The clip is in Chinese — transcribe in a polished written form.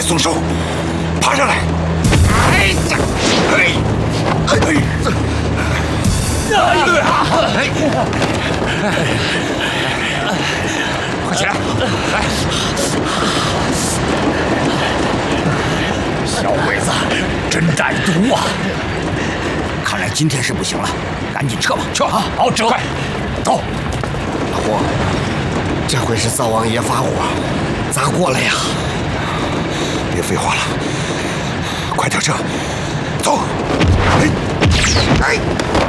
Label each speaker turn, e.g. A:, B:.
A: 松手，爬上来！哎呀！快起来！来，小鬼子真歹毒啊！看来今天是不行了，赶紧撤吧！撤！好，指挥，快走！
B: 大伙，这回是灶王爷发火，砸锅了呀！
A: 别废话了，快点撤！走！哎！